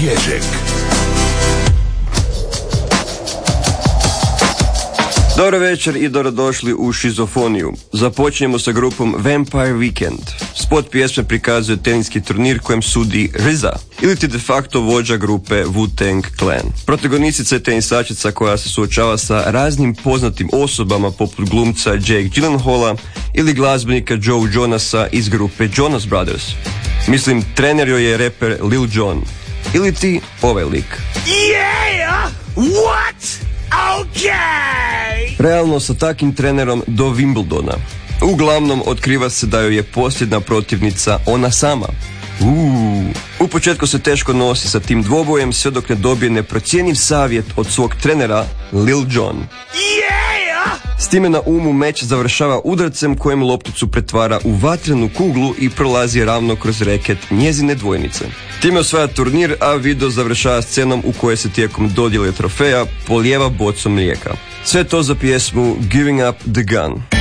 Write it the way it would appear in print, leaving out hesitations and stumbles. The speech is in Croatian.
Ježek. Dobro večer i dobrodošli u Šizofoniju. Započinjemo sa grupom Vampire Weekend. Spot pjesme prikazuje teniski turnir kojem sudi RZA, ili ti de facto vođa grupe Wu-Tang Clan. Protagonistica je tenisačica koja se suočava sa raznim poznatim osobama poput glumca Jake Gyllenhaala ili glazbenika Joe Jonasa iz grupe Jonas Brothers. Mislim, trener joj je reper Lil Jon. Ili ti ovaj lik. Yeah! What? Okay! Realno sa takim trenerom do Wimbledona. Uglavnom otkriva se da joj je posljedna protivnica ona sama. U početku se teško nosi sa tim dvobojem sve dok ne dobije neprocjenjiv savjet od svog trenera Lil Jon. Yeah! S time na umu meč završava udarcem kojem lopticu pretvara u vatrenu kuglu i prolazi ravno kroz reket njezine dvojnice. Time osvaja turnir, a video završava scenom u kojoj se tijekom dodjele trofeja polijeva bocom mlijeka. Sve to za pjesmu Giving Up the Gun.